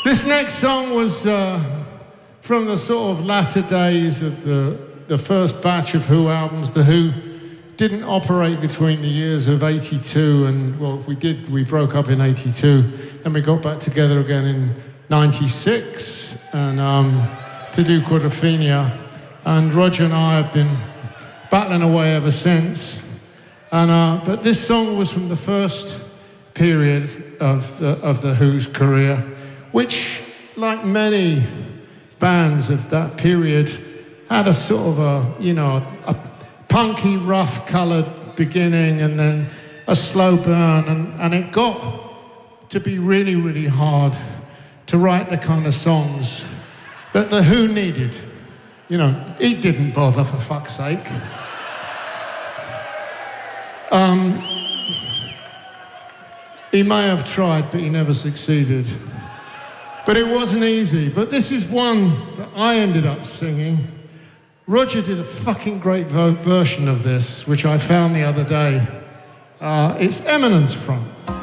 This next song was from the sort of latter days of the first batch of Who albums. The Who didn't operate between the years of 82 and, well, we broke up in 82, and we got back together again in 96 and to do Quadrophenia. And Roger and I have been battling away ever since. And but this song was from the first period of the Who's career, which, like many bands of that period, had a sort of a punky, rough-coloured beginning and then a slow burn, and it got to be really, really hard to write the kind of songs that the Who needed. You know, he didn't bother, for fuck's sake. He may have tried, but he never succeeded. But it wasn't easy. But this is one that I ended up singing. Roger did a fucking great version of this, which I found the other day. It's Eminence Front.